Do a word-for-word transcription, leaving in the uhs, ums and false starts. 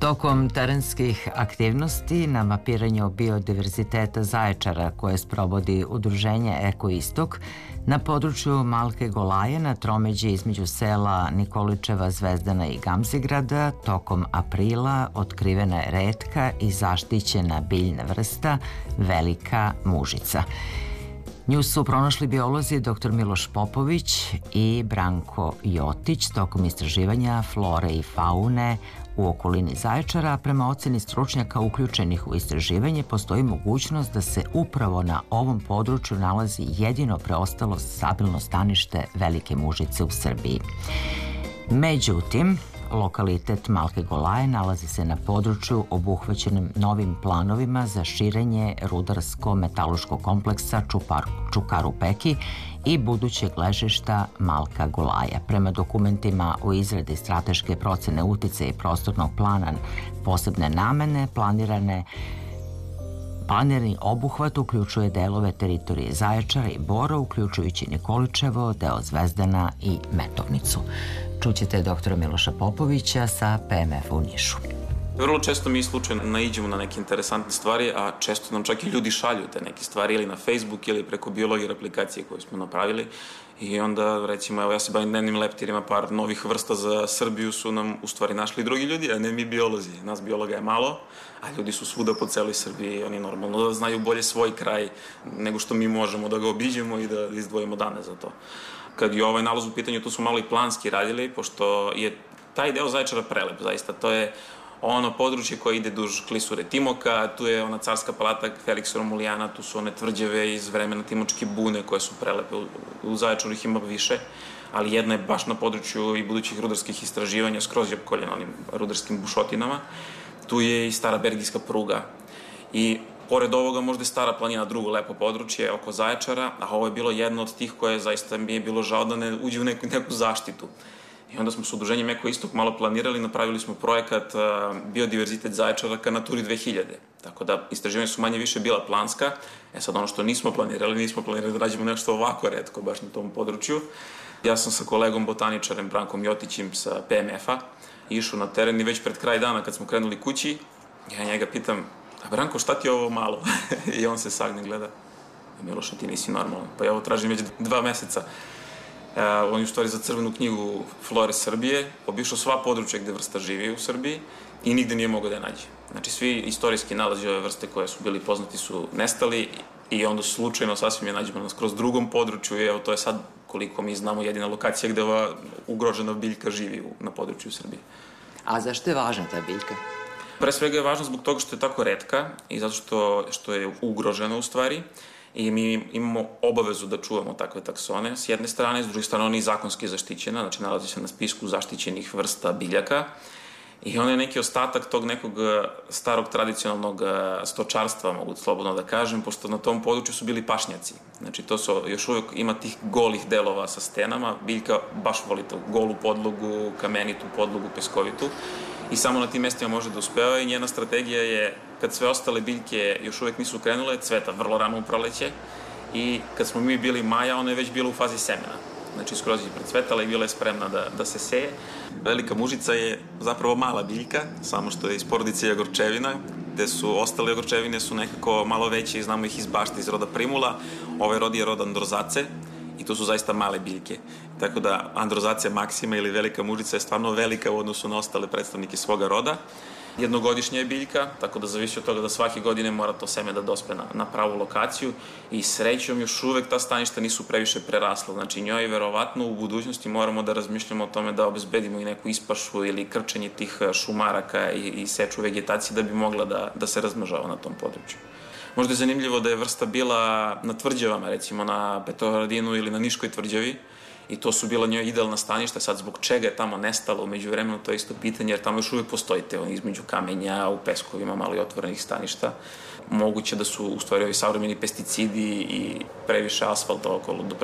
Tokom terenskih aktivnosti na mapiranju biodiverziteta Zaječara koje sprovodi udruženje Eko Istok na području Malke Golaje na tromeđi između sela Nikoličeva, Zvezdana i Gamzigrada tokom aprila otkrivena je retka i zaštićena biljna vrsta velika mužica. Nju su pronašli biolozi dr Miloš Popović i Branko Jotić tokom istraživanja flore i faune u okolini Zaječara, a prema oceni stručnjaka uključenih u istraživanje postoji mogućnost da se upravo na ovom području nalazi jedino preostalo stabilno stanište velike mužice u Srbiji. Međutim, lokalitet Malke Golaje nalazi se na području obuhvaćenim novim planovima za širenje rudarsko-metaloškog kompleksa Čukaru Peki i budućeg ležišta Malka Golaja. Prema dokumentima o izradi strateške procene uticaja i prostornog plana posebne namene, planirane Planirani obuhvat uključuje delove teritorije Zaječara i Bora, uključujući Nikoličevo, deo Zvezdana i Metovnicu. Čućete doktora Miloša Popovića sa P M F-a u Nišu. Vrlo često mi slučajno naiđemo na neke interesantne stvari, a često nam čak i ljudi šalju te neke stvari ili na Facebook ili preko biologije aplikacije koje smo napravili. I onda, recimo, evo ja se bavim dnevnim leptirima, par novih vrsta za Srbiju su nam u stvari našli drugi ljudi, a ne mi biolozi. Nas biologa je malo, a ljudi su svuda po celoj Srbiji i oni normalno da znaju bolje svoj kraj nego što mi možemo da ga obiđemo i da izdvojimo dane za to. Kad je ovaj nalaz u pitanju, tu smo malo i planski radili, pošto je taj deo Zaječara prelep, zaista. To je ono područje koje ide duž klisure Timoka, tu je ona carska palata Feliksa Romulijana, tu su one tvrđave iz vremena Timočke bune koje su prelepe. U Zaječaru ih ima više, ali jedna je baš na području i budućih rudarskih istraživanja, skroz je opkoljena onim rudarskim bušotinama. Tu je i stara bergijska pruga. I pored ovoga možda je Stara planina drugo lepo područje oko Zaječara, a ovo je bilo jedno od tih koje zaista mi je bilo žao da ne uđe u neku, neku zaštitu. I onda smo s udruženjem Eko Istok malo planirali, napravili smo projekat Biodiverzitet Zaječara ka Naturi dve hiljade. Tako da istraživanja su manje više bila planska. E sad ono što nismo planirali, nismo planirali da rađemo nešto ovako retko baš na tom području. Ja sam sa kolegom botaničarem Brankom Jotićem sa P M F-a išao na teren i već pred kraj dana kad smo krenuli kući, ja njega pitam: a Branko, šta ti je ovo malo? I on se sagne, gleda: Miloša, ti nisi normalan. Pa ja ovo tražim već dva meseca. Uh, on je u stvari za crvenu knjigu flore Srbije obišao sva područja gde vrsta živi u Srbiji i nigde nije mogao da je nađe. Znači, svi istorijski nalazi ove vrste koje su bili poznati su nestali i onda slučajno sasvim je nađemo na skroz drugom području i evo to je sad, koliko mi znamo, jedina lokacija gde ova ugrožena biljka živi u, na području Srbije. A zašto je važna ta biljka? Pre svega je važno zbog toga što je tako retka i zato što, što je ugrožena u stvari. I mi imamo obavezu da čuvamo takve taksone s jedne strane, s druge strane ona je zakonski zaštićena, znači nalazi se na spisku zaštićenih vrsta biljaka i ona je neki ostatak tog nekog starog tradicionalnog stočarstva, mogu slobodno da kažem, pošto na tom području su bili pašnjaci. Znači to su, još uvek ima tih golih delova sa stenama, biljka baš voli to, golu podlogu, kamenitu podlogu, peskovitu. I samo na tim mestima može da uspeva i njena strategija je, kad sve ostale biljke još uvek nisu krenule, cveta vrlo rano u proleće i kad smo mi bili maja, ona je već bila u fazi semena. Znači, skroz je precvetala i bila je spremna da, da se seje. Velika mužica je zapravo mala biljka, samo što je iz porodice jagorčevina, gde su ostale jagorčevine su nekako malo veće i znamo ih iz bašte, iz roda primula. Ovaj rod je rod androzace i to su zaista male biljke. Tako da androzacija maksima ili velika mužica je stvarno velika u odnosu na ostale predstavnike svoga roda. Jednogodišnja je biljka, tako da zavisi od toga da svake godine mora to seme da dospe na, na pravu lokaciju i srećom još uvek ta staništa nisu previše prerasla. Znači njoj verovatno u budućnosti moramo da razmišljamo o tome da obezbedimo i neku ispašu ili krčenje tih šumaraka i, i seču vegetacije da bi mogla da, da se razmnožava na tom području. Možda je zanimljivo da je vrsta bila na tvrđavama, recimo na Petrovaradinu ili na Niškoj tvrđavi, i to su bila njoj idealna staništa. Sad, zbog čega je tamo nestalo umeđu vremenu, to je isto pitanje, jer tamo još uvijek postoji te između kamenja, u peskovima, malo i otvorenih staništa. Moguće da su u stvari ovi savremeni pesticidi i previše asfalta okolo